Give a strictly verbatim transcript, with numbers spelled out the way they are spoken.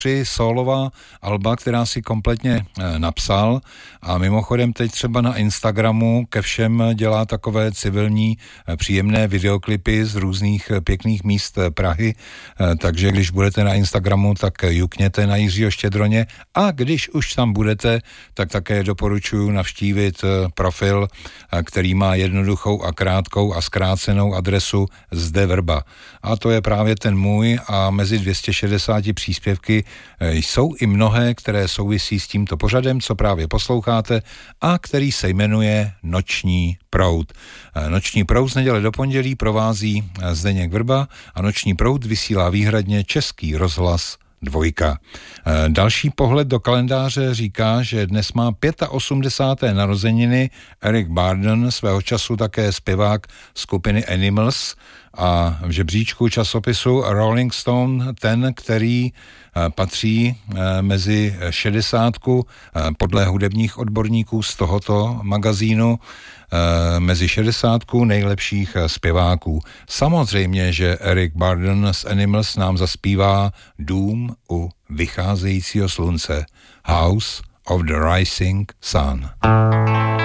tři solová alba, která si kompletně e, napsal a mimochodem teď třeba na Instagramu ke všem dělá takové civilní e, příjemné videoklipy z různých e, pěkných míst e, Prahy, e, takže když budete na Instagramu, tak jukněte na Jiřího Štědroně a když už tam budete, tak také doporučuji navštívit e, profil, e, který má jednoduchou a krátkou a zkrácenou adresu Zde Vrba. A to je právě ten můj a mezi dvě stě šedesáti příspěvky jsou i mnohé, které souvisí s tímto pořadem, co právě posloucháte a který se jmenuje Noční proud. Noční proud z neděle do pondělí provází Zdeněk Vrba a Noční proud vysílá výhradně Český rozhlas Dvojka. Další pohled do kalendáře říká, že dnes má osmdesáté páté narozeniny Eric Burdon, svého času také zpěvák skupiny Animals, a v žebříčku časopisu Rolling Stone ten, který patří mezi šedesátku podle hudebních odborníků z tohoto magazínu mezi šedesátku nejlepších zpěváků. Samozřejmě, že Eric Burdon z Animals nám zaspívá Dům u vycházejícího slunce, House of the Rising Sun.